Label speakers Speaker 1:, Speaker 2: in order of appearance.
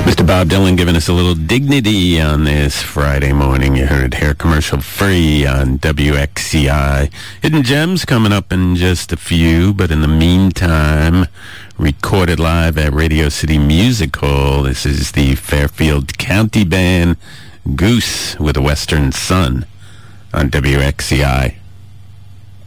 Speaker 1: Mr. Bob Dylan giving us a little dignity on this Friday morning. You heard Hair Commercial Free on WXCI. Hidden Gems coming up in just a few, but in the meantime, recorded live at Radio City Music Hall. This is the Fairfield County Band, Goose with a Western Sun on WXCI.